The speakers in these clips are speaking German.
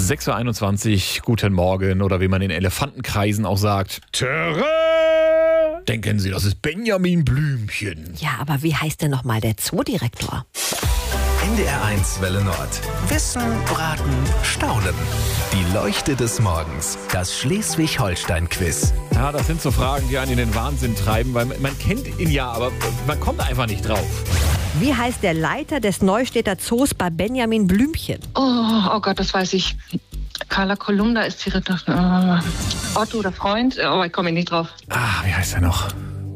6.21 Uhr, guten Morgen oder wie man in Elefantenkreisen auch sagt. Terrain! Denken Sie, das ist Benjamin Blümchen. Ja, aber wie heißt denn nochmal der Zoodirektor? NDR1 Welle Nord. Wissen, Braten, Staunen. Die Leuchte des Morgens. Das Schleswig-Holstein-Quiz. Ja, das sind so Fragen, die einen in den Wahnsinn treiben, weil man kennt ihn ja, aber man kommt einfach nicht drauf. Wie heißt der Leiter des Neustädter Zoos bei Benjamin Blümchen? Oh Gott, das weiß ich. Carla Kolumna ist die Otto oder Freund. Oh, ich komme nicht drauf. Wie heißt er noch?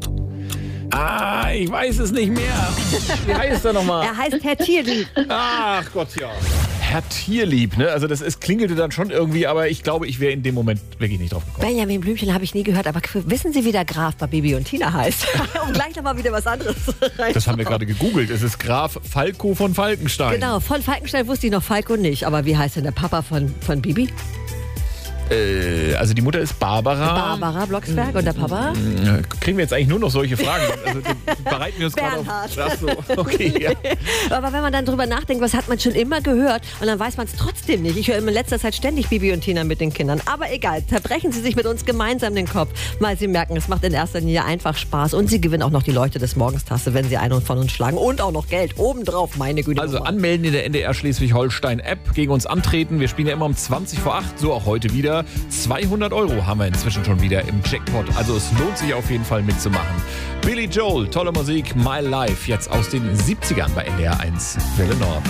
Ich weiß es nicht mehr. Wie heißt er nochmal? Er heißt Herr Tierlieb. Ach Gott, ja. Herr Tierlieb, ne? Also das klingelte dann schon irgendwie, aber ich glaube, ich wäre in dem Moment wirklich nicht drauf gekommen. Benjamin Blümchen habe ich nie gehört, aber wissen Sie, wie der Graf bei Bibi und Tina heißt? Um gleich nochmal wieder was anderes rein. Das haben wir gerade gegoogelt. Es ist Graf Falco von Falkenstein. Genau, von Falkenstein wusste ich noch Falco nicht. Aber wie heißt denn der Papa von Bibi? Also die Mutter ist Barbara. Barbara Blocksberg und der Papa? Kriegen wir jetzt eigentlich nur noch solche Fragen? Also bereiten wir uns gerade auf. Ach so, okay, ja. Aber wenn man dann drüber nachdenkt, was hat man schon immer gehört und dann weiß man es trotzdem nicht. Ich höre in letzter Zeit ständig Bibi und Tina mit den Kindern. Aber egal, zerbrechen Sie sich mit uns gemeinsam den Kopf, weil Sie merken, es macht in erster Linie einfach Spaß und Sie gewinnen auch noch die Leuchte des Morgens-Tasse, wenn Sie einen von uns schlagen und auch noch Geld obendrauf, meine Güte. Also anmelden in der NDR Schleswig-Holstein-App, gegen uns antreten. Wir spielen ja immer um 20 vor 8, so auch heute wieder. 200 € haben wir inzwischen schon wieder im Jackpot. Also es lohnt sich auf jeden Fall mitzumachen. Billy Joel, tolle Musik, My Life, jetzt aus den 70ern bei NDR 1 Welle Nord.